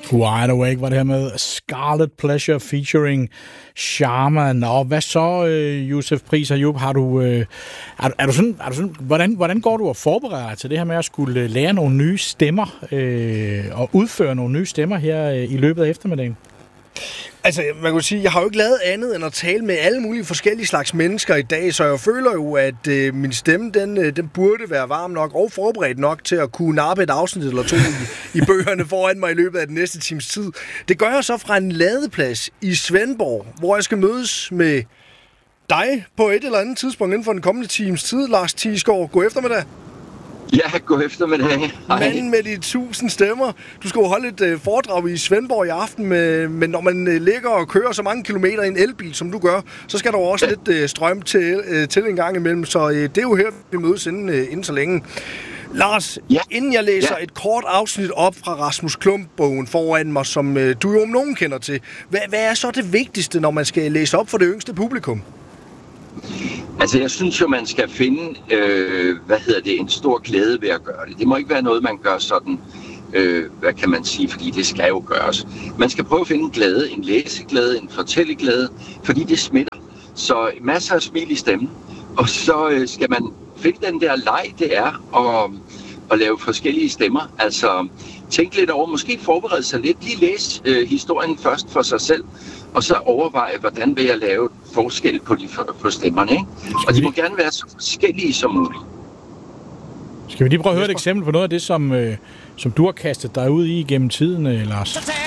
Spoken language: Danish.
Wide Awake var det her med Scarlet Pleasure featuring Sharma. Nå, hvad så, Yusuf Pris Ayub? Er du sådan, hvordan går du og forbereder dig til det her med at skulle lære nogle nye stemmer og udføre nogle nye stemmer her i løbet af eftermiddagen? Altså, man kan sige, jeg har jo ikke lavet andet end at tale med alle mulige forskellige slags mennesker i dag, så jeg føler jo, at min stemme, den burde være varm nok og forberedt nok til at kunne nappe et afsnit eller to i bøgerne foran mig i løbet af den næste times tid. Det gør jeg så fra en ladeplads i Svendborg, hvor jeg skal mødes med dig på et eller andet tidspunkt inden for den kommende times tid, Lars Thiesgaard. God eftermiddag. Ja, god eftermiddag. Manden med de 1000 stemmer. Du skal jo holde et foredrag i Svendborg i aften, men når man ligger og kører så mange kilometer i en elbil, som du gør, så skal der jo også lidt strøm til en gang imellem. Så det er jo her, vi mødes inden så længe. Lars, inden jeg læser et kort afsnit op fra Rasmus Klump-bogen foran mig, som du jo om nogen kender til, hvad er så det vigtigste, når man skal læse op for det yngste publikum? Altså, jeg synes jo, man skal finde, en stor glæde ved at gøre det. Det må ikke være noget, man gør sådan, hvad kan man sige, fordi det skal jo gøres. Man skal prøve at finde en glæde, en læseglæde, en fortælleglæde, fordi det smitter. Så masser af smil i stemmen, og så skal man finde den der leg, det er at lave forskellige stemmer. Altså, tænk lidt over, måske forberede sig lidt, lige læse historien først for sig selv, og så overveje, hvordan vil jeg lave forskel på stemmerne, ikke? Og de må gerne være så forskellige som muligt. Skal vi lige prøve at høre et eksempel på noget af det, som du har kastet dig ud i gennem tiden, Lars? Så tager